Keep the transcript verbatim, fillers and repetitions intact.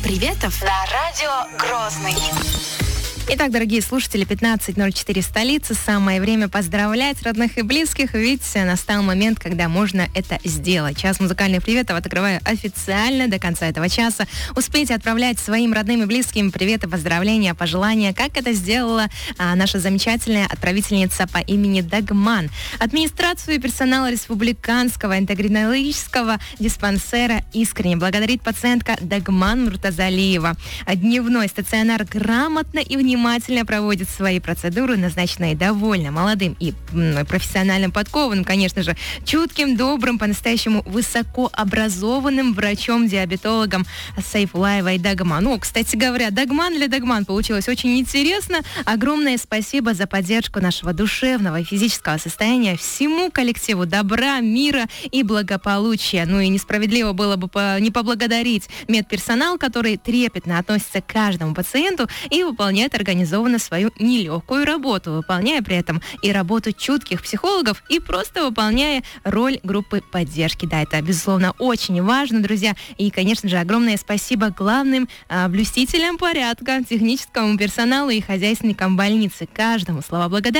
приветов на радио Грозный. Итак, дорогие слушатели, пятнадцать ноль четыре столица. Самое время поздравлять родных и близких, ведь настал момент, когда можно это сделать. Час музыкальных приветов открываю официально до конца этого часа. Успейте отправлять своим родным и близким приветы, поздравления, пожелания, как это сделала а, наша замечательная отправительница по имени Дагман. Администрацию и персонал республиканского эндокринологического диспансера искренне благодарит пациентка Дагман Муртазалиева. Дневной стационар грамотно и внимательно внимательно проводит свои процедуры, назначенные довольно молодым и м, профессиональным подкованным, конечно же, чутким, добрым, по-настоящему высокообразованным врачом-диабетологом Сайфулаевой Дагман. Ну, кстати говоря, Дагман для Дагман получилось очень интересно. Огромное спасибо за поддержку нашего душевного и физического состояния, всему коллективу добра, мира и благополучия. Ну и несправедливо было бы по- не поблагодарить медперсонал, который трепетно относится к каждому пациенту и выполняет организованно свою нелегкую работу, выполняя при этом и работу чутких психологов, и просто выполняя роль группы поддержки. Да, это, безусловно, очень важно, друзья. И, конечно же, огромное спасибо главным а, блюстителям порядка, техническому персоналу и хозяйственникам больницы. Каждому слова благодарности.